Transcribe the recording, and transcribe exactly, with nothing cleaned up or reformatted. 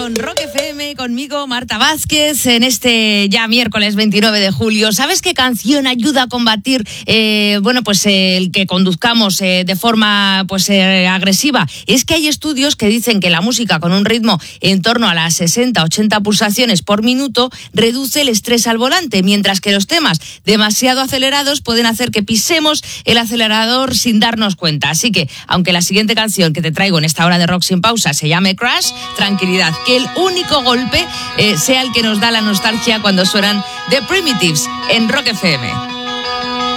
con Rock F M, conmigo Marta Vázquez, en este ya miércoles veintinueve de julio. ¿Sabes qué canción ayuda a combatir, eh, bueno, pues eh, el que conduzcamos eh, de forma pues eh, agresiva? Es que hay estudios que dicen que la música con un ritmo en torno a las sesenta ochenta pulsaciones por minuto reduce el estrés al volante, mientras que los temas demasiado acelerados pueden hacer que pisemos el acelerador sin darnos cuenta. Así que, aunque la siguiente canción que te traigo en esta hora de Rock Sin Pausa se llame Crash, tranquilidad, que el único golpe eh, sea el que nos da la nostalgia cuando suenan The Primitives en Rock F M.